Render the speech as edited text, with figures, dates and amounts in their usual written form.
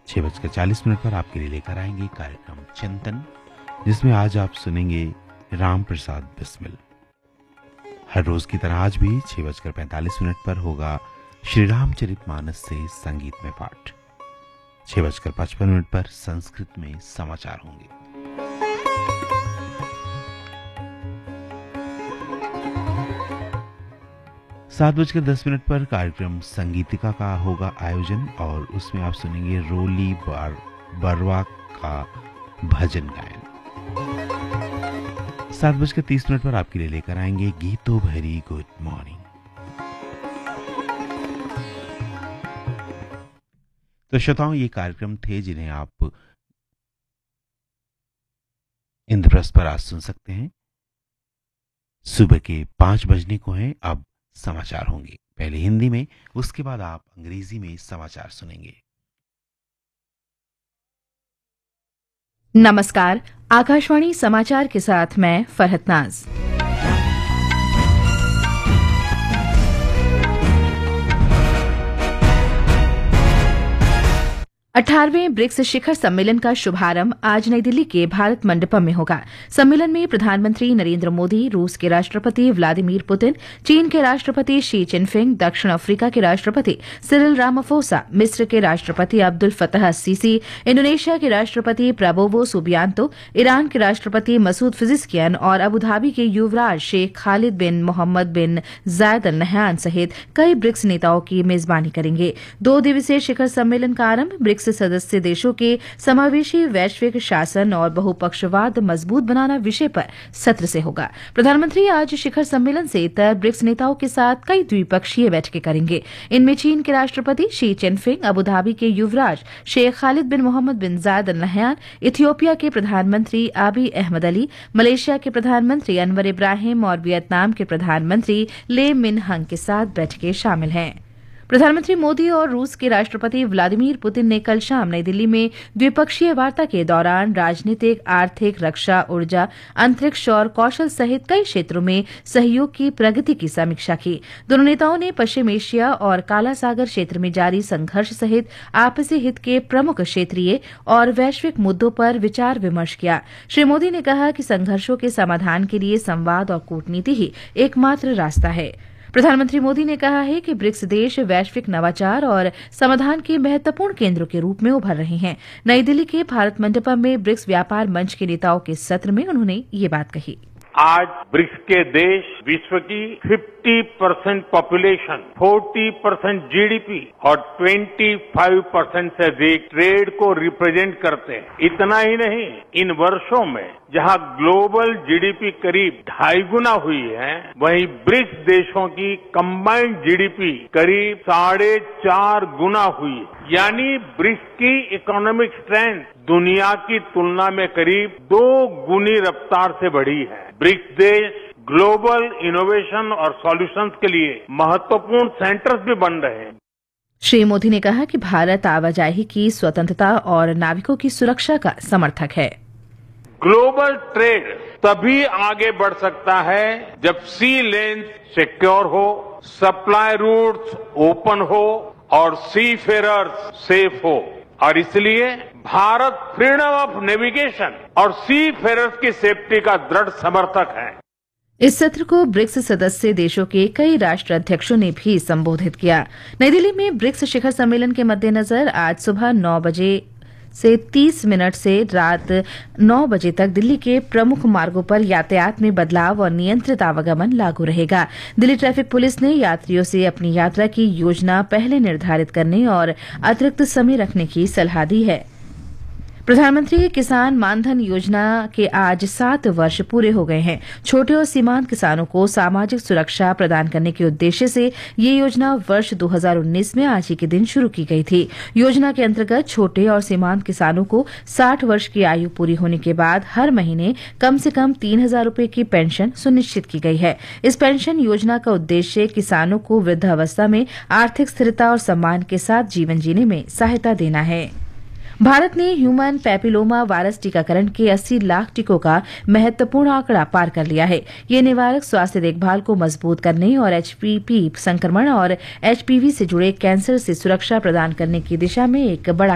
6:40 पर आपके लिए लेकर आएंगे कार्यक्रम चिंतन, जिसमें आज आप सुनेंगे राम प्रसाद बिस्मिल। हर रोज की तरह आज भी 6:45 पर होगा श्री रामचरितमानस से संगीत में पाठ। 6:55 पर संस्कृत में समाचार होंगे। सात 7:10 पर कार्यक्रम संगीतिका का होगा आयोजन और उसमें आप सुनेंगे रोली बरवा का भजन गायन। 7:30 पर आपके लिए लेकर आएंगे गीतो भरी गुड मॉर्निंग। तो श्रोताओं, ये कार्यक्रम थे जिन्हें आप इंद्रप्रस्थ पर आज सुन सकते हैं। सुबह के 5 बजने को हैं। अब समाचार होंगे, पहले हिंदी में, उसके बाद आप अंग्रेजी में समाचार सुनेंगे। नमस्कार, आकाशवाणी समाचार के साथ मैं फरहत नाज। 18वें ब्रिक्स शिखर सम्मेलन का शुभारंभ आज नई दिल्ली के भारत मंडपम में होगा। सम्मेलन में प्रधानमंत्री नरेंद्र मोदी, रूस के राष्ट्रपति व्लादिमीर पुतिन, चीन के राष्ट्रपति शी चिनफिंग, दक्षिण अफ्रीका के राष्ट्रपति सिरिल रामाफोसा, मिस्र के राष्ट्रपति अब्दुल फतह सीसी, इंडोनेशिया के राष्ट्रपति प्रबोवो सुबियांतो, ईरान के राष्ट्रपति मसूद फिजिस्कियन और अबुधाबी के युवराज शेख खालिद बिन मोहम्मद बिन जायद अल नहयान सहित कई ब्रिक्स नेताओं की मेजबानी करेंगे। 2 दिवसीय शिखर सम्मेलन का आरंभ ब्रिक्स सदस्य देशों के समावेशी वैश्विक शासन और बहुपक्षवाद मजबूत बनाना विषय पर सत्र से होगा। प्रधानमंत्री आज शिखर सम्मेलन से इतर ब्रिक्स नेताओं के साथ कई द्विपक्षीय बैठकें करेंगे। इनमें चीन के राष्ट्रपति शी चिनफिंग, अबुधाबी के युवराज शेख खालिद बिन मोहम्मद बिन जायद अल नहयान, इथियोपिया के प्रधानमंत्री आबी अहमद अली, मलेशिया के प्रधानमंत्री अनवर इब्राहिम और वियतनाम के प्रधानमंत्री ले मिन हंग के साथ बैठकें शामिल हैं। प्रधानमंत्री मोदी और रूस के राष्ट्रपति व्लादिमीर पुतिन ने कल शाम नई दिल्ली में द्विपक्षीय वार्ता के दौरान राजनीतिक, आर्थिक, रक्षा, ऊर्जा, अंतरिक्ष और कौशल सहित कई क्षेत्रों में सहयोग की प्रगति की समीक्षा की। दोनों नेताओं ने पश्चिम एशिया और काला सागर क्षेत्र में जारी संघर्ष सहित आपसी हित के प्रमुख क्षेत्रीय और वैश्विक मुद्दों पर विचार विमर्श किया। श्री मोदी ने कहा कि संघर्षों के समाधान के लिए संवाद और कूटनीति ही एकमात्र रास्ता है। प्रधानमंत्री मोदी ने कहा है कि ब्रिक्स देश वैश्विक नवाचार और समाधान के महत्वपूर्ण केंद्रों के रूप में उभर रहे हैं। नई दिल्ली के भारत मंडपम में ब्रिक्स व्यापार मंच के नेताओं के सत्र में उन्होंने ये बात कही। आज ब्रिक्स के देश विश्व की 50% पॉपुलेशन, 40% जीडीपी और 25% से अधिक ट्रेड को रिप्रेजेंट करते हैं। इतना ही नहीं, इन वर्षों में जहां ग्लोबल जीडीपी करीब 2.5 गुना हुई है, वहीं ब्रिक्स देशों की कंबाइंड जीडीपी करीब 4.5 गुना हुई। यानी ब्रिक्स की इकोनॉमिक स्ट्रेंथ दुनिया की तुलना में करीब 2 गुनी रफ्तार से बढ़ी है। ब्रिक्स देश ग्लोबल इनोवेशन और सॉल्यूशंस के लिए महत्वपूर्ण सेंटर्स भी बन रहे हैं। श्री मोदी ने कहा कि भारत आवाजाही की स्वतंत्रता और नाविकों की सुरक्षा का समर्थक है। ग्लोबल ट्रेड तभी आगे बढ़ सकता है जब सी लेन सिक्योर हो, सप्लाई रूट्स ओपन हो और सी फेरर्स सेफ हो। और इसलिए भारत फ्रीडम ऑफ नेविगेशन और सी फेरर्स की सेफ्टी का दृढ़ समर्थक है। इस सत्र को ब्रिक्स सदस्य देशों के कई राष्ट्र अध्यक्षों ने भी संबोधित किया। नई दिल्ली में ब्रिक्स शिखर सम्मेलन के मद्देनजर आज सुबह 9 बजे से 30 मिनट से रात 9 बजे तक दिल्ली के प्रमुख मार्गों पर यातायात में बदलाव और नियंत्रित आवागमन लागू रहेगा। दिल्ली ट्रैफिक पुलिस ने यात्रियों से अपनी यात्रा की योजना पहले निर्धारित करने और अतिरिक्त समय रखने की सलाह दी है। प्रधानमंत्री किसान मानधन योजना के आज 7 वर्ष पूरे हो गए हैं। छोटे और सीमांत किसानों को सामाजिक सुरक्षा प्रदान करने के उद्देश्य से ये योजना वर्ष 2019 में आज ही के दिन शुरू की गई थी। योजना के अंतर्गत छोटे और सीमांत किसानों को 60 वर्ष की आयु पूरी होने के बाद हर महीने कम से कम 3,000 रूपये की पेंशन सुनिश्चित की गई है। इस पेंशन योजना का उद्देश्य किसानों को वृद्धावस्था में आर्थिक स्थिरता और सम्मान के साथ जीवन जीने में सहायता देना है। भारत ने ह्यूमन पैपिलोमा वायरस टीकाकरण के 80 लाख टीकों का महत्वपूर्ण आंकड़ा पार कर लिया है। ये निवारक स्वास्थ्य देखभाल को मजबूत करने और एचपीवी संक्रमण और एचपीवी से जुड़े कैंसर से सुरक्षा प्रदान करने की दिशा में एक बड़ा